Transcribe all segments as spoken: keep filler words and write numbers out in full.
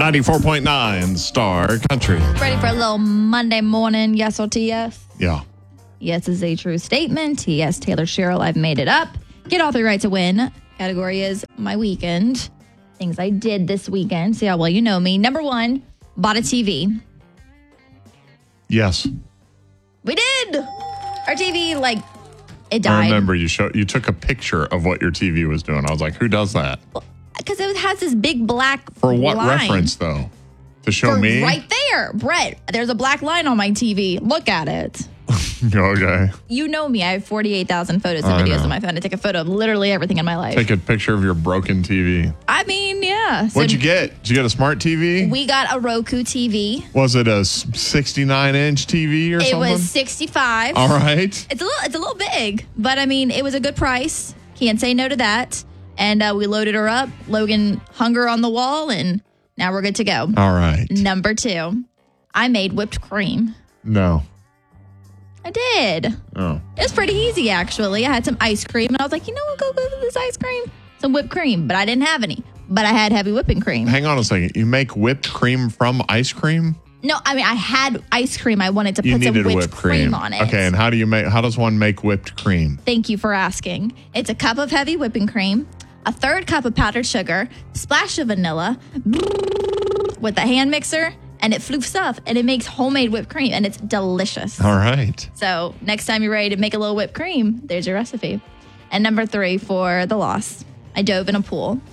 ninety-four point nine Star Country. Ready for a little Monday morning yes or T yes? Yeah. Yes is a true statement. Yes, Taylor Sherrill, I've made it up. Get all three right to win. Category is my weekend. Things I did this weekend. See how well you know me. Number one, bought a T V. Yes. We did. Our T V, like, it died. I remember you show, you took a picture of what your T V was doing. I was like, who does that? Because it has this big black For what line. reference, though? To show For me? Right there. Brett, there's a black line on my T V. Look at it. Okay. You know me. I have forty-eight thousand photos I and videos know. on my phone. I take a photo of literally everything in my life. Take a picture of your broken T V. I mean, yeah. So What'd you get? Did you get a smart T V? we got a Roku T V. Was it a sixty-nine inch T V or It something? was sixty-five. All right. It's a little, it's a little big, but I mean, it was a good price. Can't say no to that. And uh, we loaded her up. Logan hung her on the wall, and now we're good to go. All right. Number two, I made whipped cream. No. I did. Oh. It was pretty easy, actually. I had some ice cream, and I was like, you know what, go go to this ice cream. Some whipped cream, but I didn't have any. But I had heavy whipping cream. Hang on a second. You make whipped cream from ice cream? No, I mean, I had ice cream. I wanted to You put some needed whipped, whipped cream. on it. Okay, and how do you make? How does one make whipped cream? Thank you for asking. It's a cup of heavy whipping cream, a third cup of powdered sugar, splash of vanilla, with a hand mixer, and it floofs up, and it makes homemade whipped cream, and it's delicious. All right. So next time you're ready to make a little whipped cream, there's your recipe. And number three for the loss, I dove in a pool.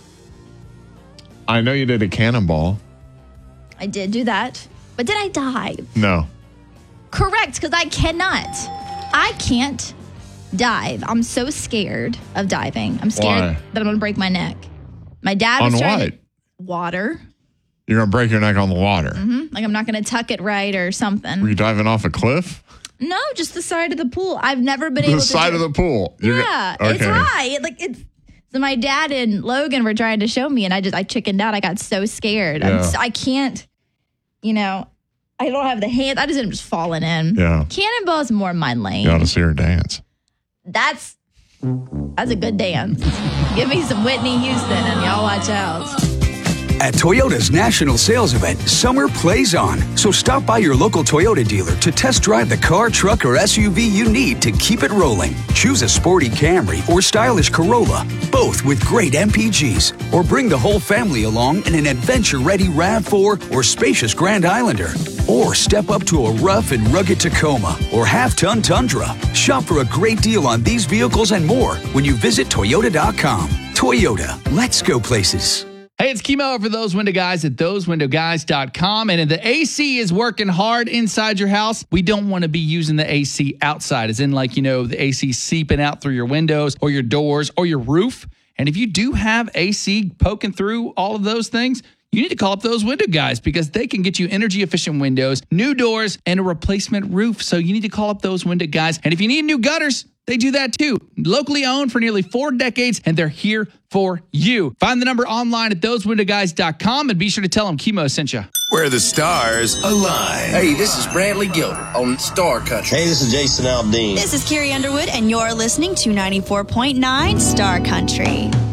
I know you did a cannonball. I did do that, but did I dive? No. Correct, because I cannot. I can't dive. I'm so scared of diving. I'm scared Why? that I'm going to break my neck. My dad On was trying what? to... Water. You're gonna break your neck on the water. Mm-hmm. Like I'm not going to tuck it right or something. Were you diving off a cliff? No, just the side of the pool. I've never been The able to... side do- of the pool. You're Yeah, go- it's okay. high. It, like it's... So my dad and Logan were trying to show me, and I just I chickened out. I got so scared. I'm Yeah. so, I can't, you know, I don't have the hands. I just ended up just falling in. Yeah. Cannonball is more my lane. You ought to see her dance. That's that's a good dance. Give me some Whitney Houston, and y'all watch out. At Toyota's national sales event, summer plays on. So stop by your local Toyota dealer to test drive the car, truck, or S U V you need to keep it rolling. Choose a sporty Camry or stylish Corolla, both with great M P Gs. Or bring the whole family along in an adventure-ready RAV four or spacious Grand Islander. Or step up to a rough and rugged Tacoma or half-ton Tundra. Shop for a great deal on these vehicles and more when you visit Toyota dot com. Toyota, let's go places. Hey, it's Kimo for Those Window Guys at those window guys dot com. And if the A C is working hard inside your house, we don't want to be using the A C outside, as in like, you know, the A C seeping out through your windows or your doors or your roof. And if you do have A C poking through all of those things, you need to call up Those Window Guys because they can get you energy efficient windows, new doors, and a replacement roof. So you need to call up Those Window Guys. And if you need new gutters, they do that too. Locally owned for nearly four decades, and they're here for you. Find the number online at those window guys dot com and be sure to tell them Kimo sent you. Where the stars align. Hey, this is Bradley Gilbert on Star Country. Hey, this is Jason Aldean. This is Carrie Underwood, and you're listening to ninety-four point nine Star Country.